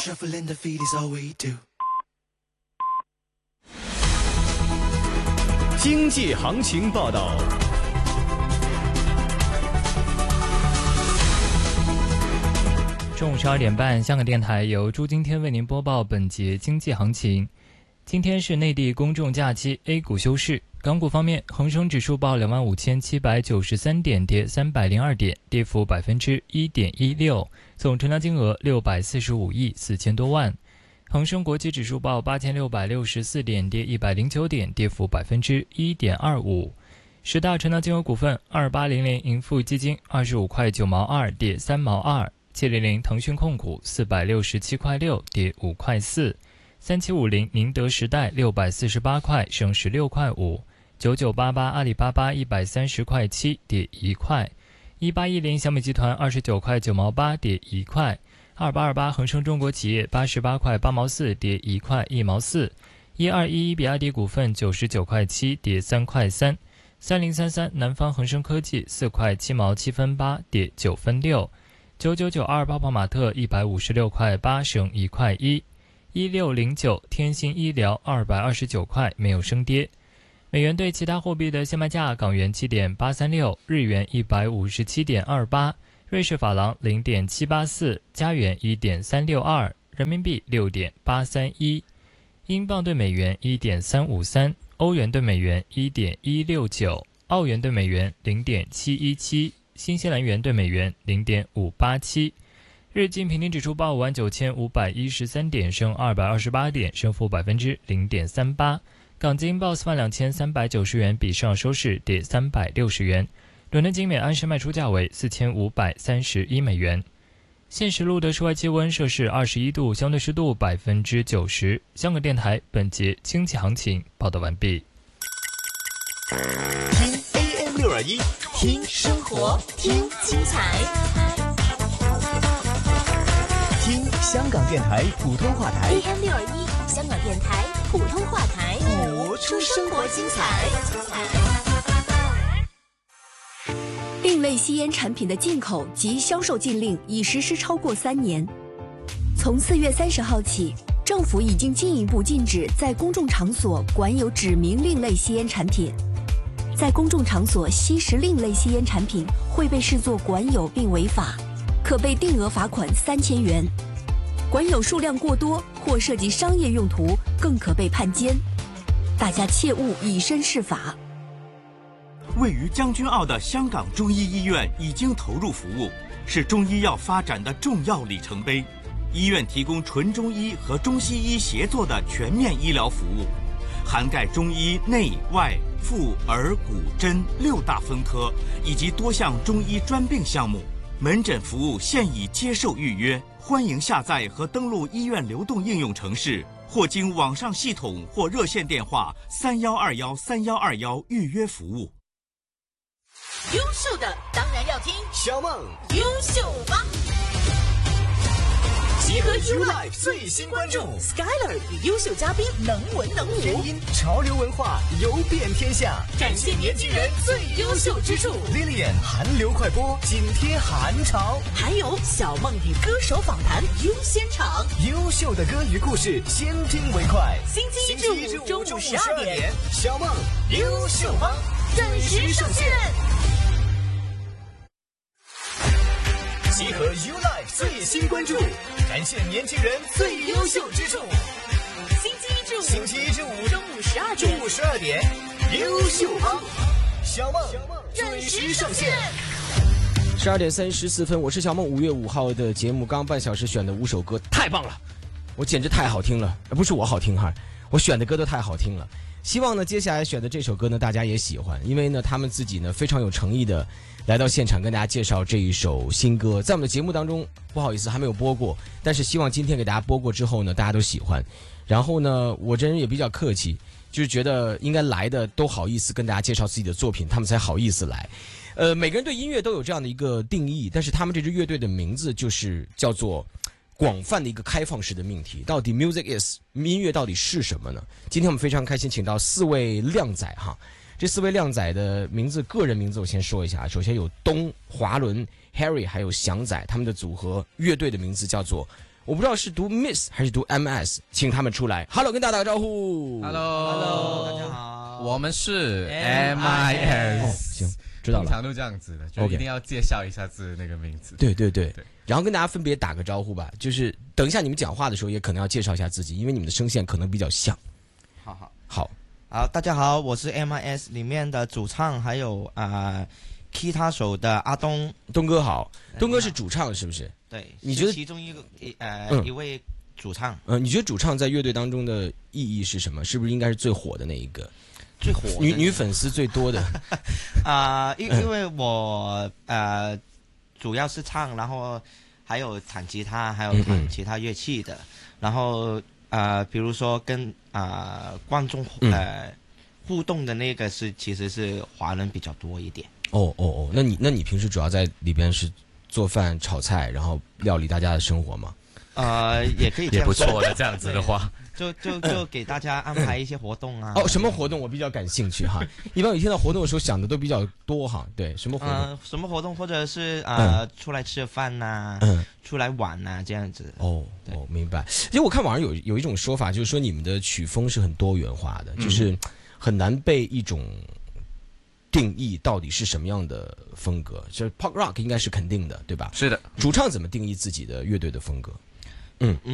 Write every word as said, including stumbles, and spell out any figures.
Shuffling the feet is all we do。 经济行情报道。 中午十二点半，香港电台由朱今天为您播报本节经济行情。今天是内地公众假期 ，A 股休市。港股方面，恒生指数报两万五千七百九十三点，跌三百零二点，跌幅百分之一点一六，总成交金额六百四十五亿四千多万。恒生国际指数报八千六百六十四点，跌一百零九点，跌幅百分之一点二五。十大成交金额股份：二八零零盈富基金二十五块九毛二，跌三毛二；七零零腾讯控股四百六十七块六，跌五块四；三七五零宁德时代六百四十八块，升十六块五。九九八八阿里巴巴一百三十块七，跌一块；一八一零小米集团二十九块九毛八，跌一块；二八二八恒生中国企业八十八块八毛四，跌一块一毛四；一二一一比亚迪股份九十九块七，跌三块三；三零三三南方恒生科技四块七毛七分八，跌九分六；九九九二泡泡玛特一百五十六块八，升一块一；一六零九天星医疗二百二十九块，没有升跌。美元对其他货币的现卖价：港元七点八三六，日元一百五十七点二八，瑞士法郎零点七八四，加元一点三六二，人民币六点八三一，英镑对美元一点三五三，欧元对美元一点一六九，澳元对美元零点七一七，新西兰元对美元零点五八七。日经平均指数报五万九千五百一十三点，升二百二十八点，升幅百分之零点三八。港金报四万两千三百九十元，比上收市跌三百六十元。伦敦金每安士卖出价为四千五百三十一美元。现时路的室外气温摄氏二十一度，相对湿度百分之九十。香港电台本节经济行情报道完毕。 听 A M 六二一，听生活，听精彩，听香港电台普通话台 A M 六二一，香港电台普通话台， 活出生活精彩。 另类吸烟产品的进口及销售禁令已实施超过三年。从四月三十号起，政府已经进一步禁止在公众场所管有指明另类吸烟产品。在公众场所吸食另类吸烟产品会被视作管有并违法，可被定额罚款三千元。管有数量过多或涉及商业用途，更可被判监。大家切勿以身试法。 位于将军澳的香港中医医院已经投入服务，是中医药发展的重要里程碑。医院提供纯中医和中西医协作的全面医疗服务，涵盖中医内外妇儿骨针六大分科以及多项中医专病项目。门诊服务现已接受预约，欢迎下载和登录医院流动应用程式，或经网上系统或热线电话三幺二幺三幺二幺预约服务。 优秀的当然要听小梦优秀吧。 集合 U Life 最新关注 Skyler 与优秀嘉宾能文能武， 原因潮流文化游遍天下， 展现年轻人最优秀之处。 Lilian 韩流快播紧贴韩潮， 还有小梦与歌手访谈优先场， 优秀的歌与故事先听为快。 星期一至五中午十二点， 小梦优秀吧准时上线。 集合 U Life 最新关注，展现年轻人最优秀之处。 星期一至五， 星期一至五中午十二点， 中午十二点，优秀吧，小梦准时上线。 十二点三十四分，我是小梦。五月五号的节目，刚半小时选的五首歌太棒了，我简直太好听了，不是我好听哈，我选的歌都太好听了。希望呢，接下来选的这首歌呢，大家也喜欢，因为呢，他们自己呢非常有诚意的来到现场跟大家介绍这一首新歌，在我们的节目当中，不好意思还没有播过，但是希望今天给大家播过之后呢，大家都喜欢。然后呢，我这人也比较客气，就是觉得应该来的都好意思跟大家介绍自己的作品，他们才好意思来。呃，每个人对音乐都有这样的一个定义，但是他们这支乐队的名字就是叫做广泛的一个开放式的命题，到底 music is 音乐到底是什么呢？今天我们非常开心请到四位靓仔哈，这四位靓仔的名字，个人名字我先说一下，首先有东、华伦、Harry 还有翔仔，他们的组合乐队的名字叫做我不知道是读 Miss 还是读 M S， 请他们出来。Hello， 跟大家打个招呼。 Hello， 大家好， 我们是 M I S。 哦，行，知道了。 通常都这样子的，就一定要介绍一下自己那个名字。 对对对对。 然后跟大家分别打个招呼吧，就是等一下你们讲话的时候，也可能要介绍一下自己，因为你们的声线可能比较像。 好好好， 好，大家好，我是 M I S 里面的主唱，还有啊。呃吉他手的阿东， 东哥好，东哥是主唱是不是？ 对， 你觉得其中一个呃、 嗯、 一位主唱？ 呃，你觉得主唱在乐队当中的意义是什么？是不是应该是最火的那一个？ 最火的女女粉丝最多的？ 啊、呃，因因为我呃主要是唱，然后还有弹吉他，还有弹其他乐器的，嗯嗯然后呃比如说跟啊、呃、观众呃。嗯互动的那个是其实是华人比较多一点。 哦哦哦，那你那你平时主要在里边是做饭、炒菜，然后料理大家的生活吗？ 呃，也可以这样说， 也不错的，这样子的话， 就就就给大家安排一些活动啊。 哦，什么活动我比较感兴趣哈。一般我一听到活动的时候想的都比较多哈。对，什么活动？ 呃、什么活动，或者是呃、嗯、出来吃饭呐、啊，嗯，出来玩呐、啊，这样子。 哦哦，明白。因为我看网上有有一种说法，就是说你们的曲风是很多元化的，就是很难被一种定义到底是什么样的风格。就是 pop rock 应该是肯定的，对吧？ 是的。 主唱怎么定义自己的乐队的风格？嗯。